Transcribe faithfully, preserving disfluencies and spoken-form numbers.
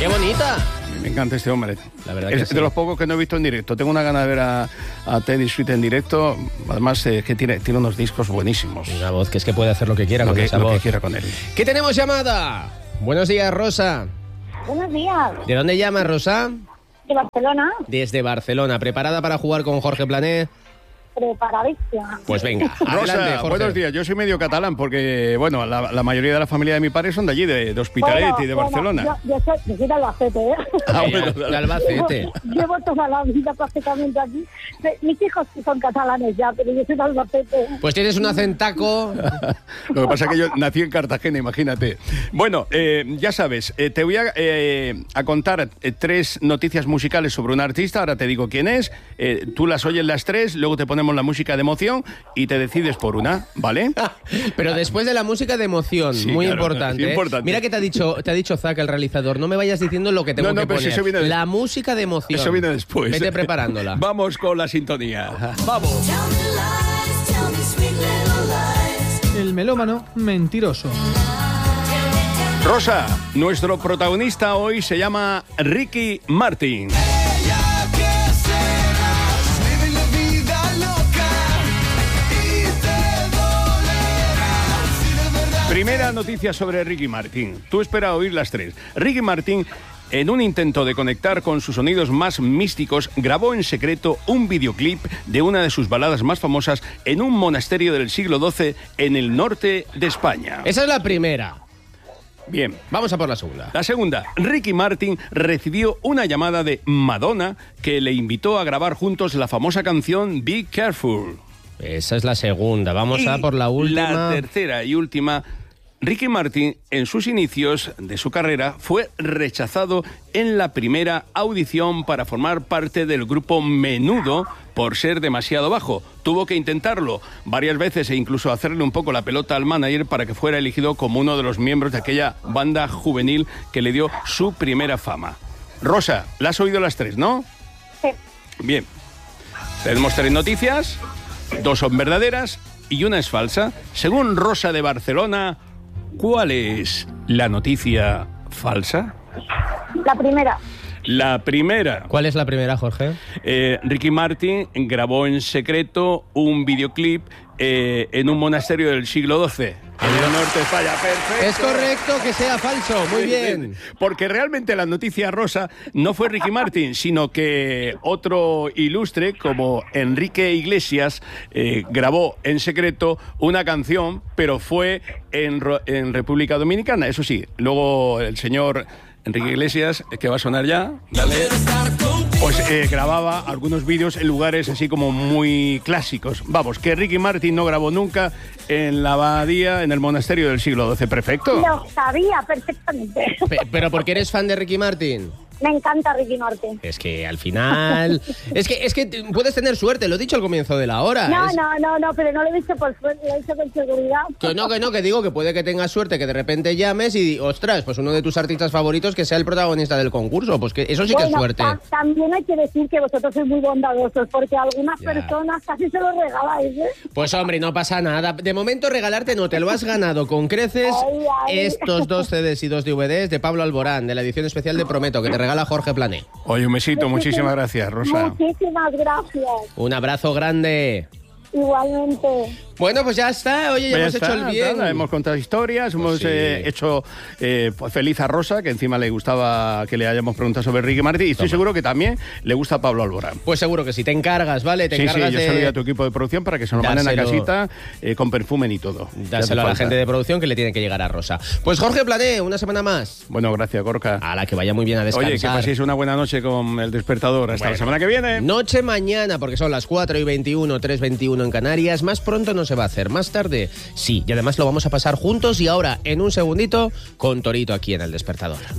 ¡Qué bonita! Me encanta este hombre. La verdad es que sí. de los pocos que no he visto en directo. Tengo una gana de ver a, a Teddy Sweet en directo. Además, eh, que tiene, tiene unos discos buenísimos. Una voz que es que puede hacer lo que quiera Lo con que, esa lo voz. que quiera con él. ¿Qué tenemos llamada? Buenos días, Rosa. Buenos días. ¿De dónde llamas, Rosa? De Barcelona. Desde Barcelona. ¿Preparada para jugar con Jorge Plané? Preparadísima. Pues venga, adelante, Rosa, Jorge. buenos días. Yo soy medio catalán porque, bueno, la, la mayoría de la familia de mi padre son de allí, de, de Hospitalet Bueno, y de bueno, Barcelona. Yo, yo, soy, yo soy de Albacete, ¿eh? Ah, Eh, bueno, de Albacete. Llevo, llevo toda la vida prácticamente aquí. Mis hijos sí son catalanes ya, pero yo soy de Albacete. Pues tienes un acentaco. Lo que pasa es que yo nací en Cartagena, imagínate. Bueno, eh, ya sabes, eh, te voy a, eh, a contar eh, tres noticias musicales sobre un artista. Ahora te digo quién es. Eh, tú las oyes las tres, luego te ponemos la música de emoción y te decides por una, ¿vale? Pero después de la música de emoción, Sí, muy claro, importante, es ¿eh? importante. Mira que te ha dicho, te ha dicho Zac, el realizador, no me vayas diciendo lo que tengo No, no, que pero si poner. eso viene de- La música de emoción. Eso viene después. Vete preparándola. Vamos con la sintonía. Vamos. El melómano mentiroso. Rosa, nuestro protagonista hoy se llama Ricky Martin. Primera noticia sobre Ricky Martin. Tú espera oír las tres. Ricky Martin, en un intento de conectar con sus sonidos más místicos, grabó en secreto un videoclip de una de sus baladas más famosas en un monasterio del siglo doce en el norte de España. Esa es la primera. Bien. Vamos a por la segunda. La segunda, Ricky Martin recibió una llamada de Madonna que le invitó a grabar juntos la famosa canción Be Careful. Esa es la segunda. Vamos Y a por la última. La tercera y última, Ricky Martin, en sus inicios de su carrera, fue rechazado en la primera audición para formar parte del grupo Menudo por ser demasiado bajo. Tuvo que intentarlo varias veces e incluso hacerle un poco la pelota al manager para que fuera elegido como uno de los miembros de aquella banda juvenil que le dio su primera fama. Rosa, ¿la has oído las tres, no? Sí. Bien. Tenemos tres noticias, dos son verdaderas y una es falsa. Según Rosa de Barcelona, ¿cuál es la noticia falsa? La primera. La primera. ¿Cuál es la primera, Jorge? Eh, Ricky Martin grabó en secreto un videoclip eh, en un monasterio del siglo doce. En el norte de España. Perfecto. Es correcto que sea falso. Muy bien. Porque realmente la noticia rosa no fue Ricky Martin, sino que otro ilustre como Enrique Iglesias eh, grabó en secreto una canción, pero fue en, Ro- en República Dominicana. Eso sí, luego el señor Enrique Iglesias, que va a sonar ya, dale, pues eh, grababa algunos vídeos en lugares así como muy clásicos. Vamos, que Ricky Martin no grabó nunca en la abadía, en el monasterio del siglo doce. Perfecto. Lo sabía perfectamente. Pe- ¿Pero porque eres fan de Ricky Martin? Me encanta Ricky Martin. Es que al final... es que es que te- puedes tener suerte, lo he dicho al comienzo de la hora. No, Es- no, no, no, pero no lo he visto por suerte, lo he visto con seguridad. Que no, que no, que digo que puede que tengas suerte, que de repente llames y, ostras, pues uno de tus artistas favoritos que sea el protagonista del concurso. Pues que eso sí que es Bueno, suerte. ta- también hay que decir que vosotros sois muy bondadosos, porque algunas Ya. personas casi se lo regaláis, ¿eh? Pues hombre, no pasa nada. De momento regalarte no, te lo has ganado con creces Ay, ay. estos dos C Ds y dos D V Ds de Pablo Alborán, de la edición especial de Prometo, que te regala Jorge Plané. Oye, un besito, muchísimas gracias, Rosa. Muchísimas gracias. Un abrazo grande. Igualmente. Bueno, pues ya está. Oye, ya Ya hemos está, hecho el bien. nada, hemos contado historias, hemos sí. eh, hecho eh, pues, feliz a Rosa, que encima le gustaba que le hayamos preguntado sobre Ricky Martin, y estoy Toma. seguro que también le gusta a Pablo Alborán. Pues seguro que sí. Te encargas, ¿vale? Te Sí, sí, encargas yo de... saludé a tu equipo de producción para que se nos manden a Dáselo. casita eh, con perfume y todo. Ya Dáselo hace a la falta. gente de producción que le tiene que llegar a Rosa. Pues Jorge Plané, una semana más. Bueno, gracias, Gorka. A la que vaya muy bien a descansar. Oye, que paséis una buena noche con el despertador. Hasta Bueno. la semana que viene. Noche mañana, porque son las cuatro y veintiuno, tres veintiuno en Canarias. Más pronto no se va a hacer, más tarde sí. Y además lo vamos a pasar juntos y ahora en un segundito con Torito aquí en El Despertador.